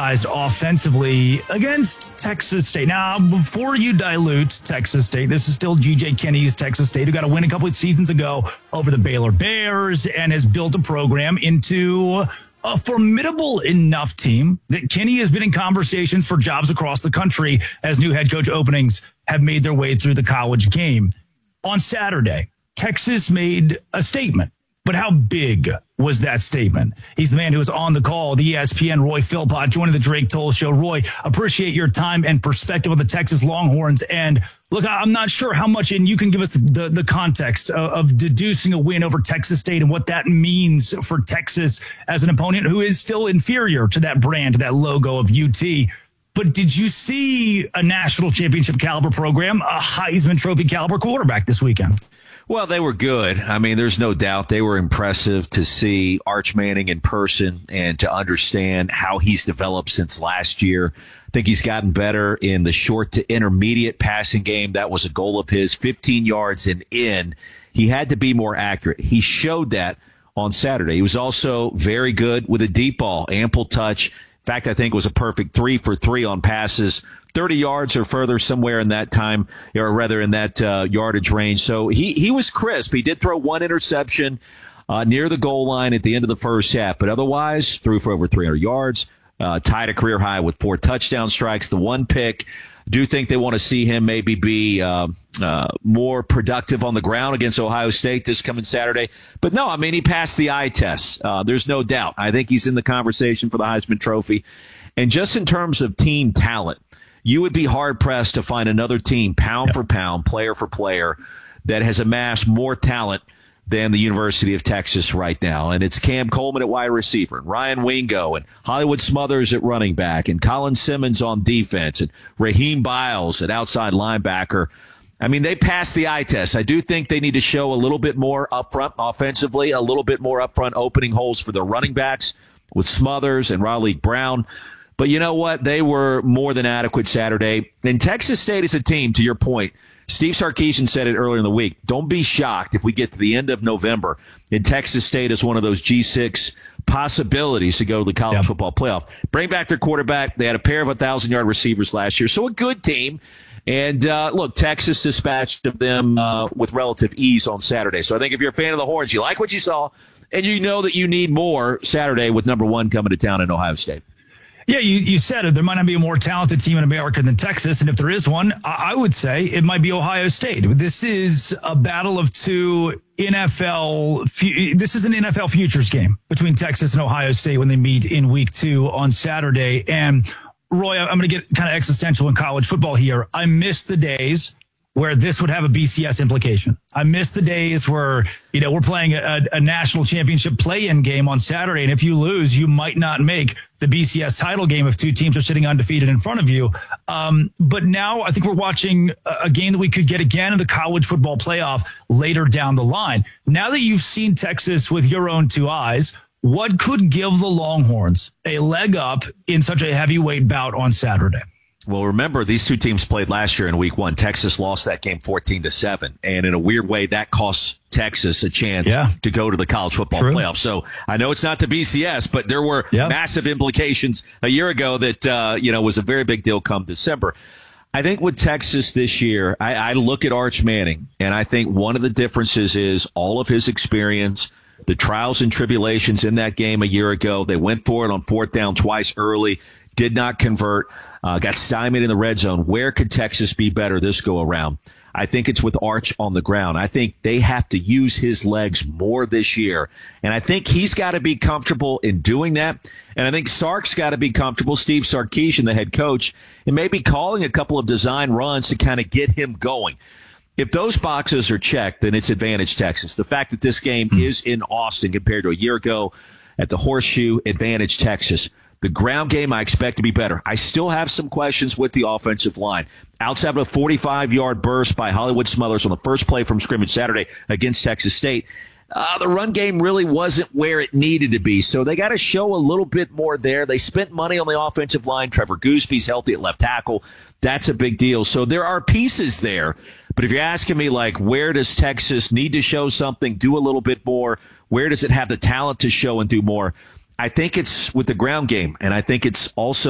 prioritized offensively against Texas State. Now, before you dilute Texas State, this is still G.J. Kinney's Texas State, who got a win a couple of seasons ago over the Baylor Bears and has built a program into a formidable enough team that Kinney has been in conversations for jobs across the country as new head coach openings have made their way through the college game. On Saturday, Texas made a statement. But how big was that statement? He's the man who was on the call, the ESPN Roy Philpott, joining the Drake Toll Show. Roy, appreciate your time and perspective on the Texas Longhorns. And look, I'm not sure how much, and you can give us the context of deducing a win over Texas State and what that means for Texas as an opponent who is still inferior to that brand, to that logo of UT. But did you see a national championship caliber program, a Heisman Trophy caliber quarterback this weekend? Well, they were good. I mean, there's no doubt they were impressive to see Arch Manning in person and to understand how he's developed since last year. I think he's gotten better in the short to intermediate passing game. That was a goal of his, 15 yards and in. He had to be more accurate. He showed that on Saturday. He was also very good with a deep ball, ample touch. In fact, I think it was a perfect 3 for 3 on passes, 30 yards or further, somewhere in that time, or rather in that yardage range. So he was crisp. He did throw one interception near the goal line at the end of the first half, but otherwise threw for over 300 yards, tied a career high with 4 touchdown strikes, the 1 pick. Do think they want to see him maybe be more productive on the ground against Ohio State this coming Saturday. But no, I mean, he passed the eye test. There's no doubt. I think he's in the conversation for the Heisman Trophy. And just in terms of team talent, you would be hard-pressed to find another team, pound for pound, player for player, that has amassed more talent than the University of Texas right now. And it's Cam Coleman at wide receiver, and Ryan Wingo, and Hollywood Smothers at running back, and Colin Simmons on defense, and Raheem Biles at outside linebacker. I mean, they passed the eye test. I do think they need to show a little bit more upfront offensively, a little bit more upfront opening holes for their running backs with Smothers and Raleigh Brown. But you know what? They were more than adequate Saturday. And Texas State is a team, to your point. Steve Sarkisian said it earlier in the week. Don't be shocked if we get to the end of November and Texas State is one of those G6 possibilities to go to the college football playoff. Bring back their quarterback. They had a pair of 1,000-yard receivers last year. So a good team. And look, Texas dispatched them with relative ease on Saturday. So I think if you're a fan of the Horns, you like what you saw, and you know that you need more Saturday with number 1 coming to town in Ohio State. Yeah, you said it. There might not be a more talented team in America than Texas. And if there is one, I would say it might be Ohio State. This is a battle of two NFL. This is an NFL futures game between Texas and Ohio State when they meet in week 2 on Saturday. And Roy, I'm going to get kind of existential in college football here. I miss the days where this would have a BCS implication. I miss the days where, we're playing a national championship play-in game on Saturday, and if you lose, you might not make the BCS title game if 2 teams are sitting undefeated in front of you. But now I think we're watching a game that we could get again in the college football playoff later down the line. Now that you've seen Texas with your own 2 eyes, what could give the Longhorns a leg up in such a heavyweight bout on Saturday? Well, remember, these 2 teams played last year in week 1. Texas lost that game 14-7. And in a weird way, that cost Texas a chance to go to the college football playoff. So I know it's not the BCS, but there were massive implications a year ago that, was a very big deal come December. I think with Texas this year, I look at Arch Manning, and I think one of the differences is all of his experience, the trials and tribulations in that game a year ago. They went for it on 4th down twice early. Did not convert, got stymied in the red zone. Where could Texas be better this go around? I think it's with Arch on the ground. I think they have to use his legs more this year. And I think he's got to be comfortable in doing that. And I think Sark's got to be comfortable, Steve Sarkisian, the head coach, and maybe calling a couple of design runs to kind of get him going. If those boxes are checked, then it's advantage Texas. The fact that this game is in Austin compared to a year ago at the Horseshoe, advantage Texas. The ground game I expect to be better. I still have some questions with the offensive line. Outside of a 45-yard burst by Hollywood Smothers on the first play from scrimmage Saturday against Texas State, the run game really wasn't where it needed to be. So they got to show a little bit more there. They spent money on the offensive line. Trevor Goosby's healthy at left tackle. That's a big deal. So there are pieces there. But if you're asking me, like, where does Texas need to show something, do a little bit more? Where does it have the talent to show and do more? I think it's with the ground game, and I think it's also